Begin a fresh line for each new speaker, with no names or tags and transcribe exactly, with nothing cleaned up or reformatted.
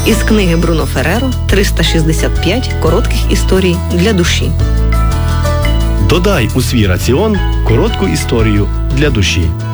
Із книги Бруно Ферреро «триста шістдесят п'ять коротких історій для душі».
Додай у свій раціон коротку історію для душі.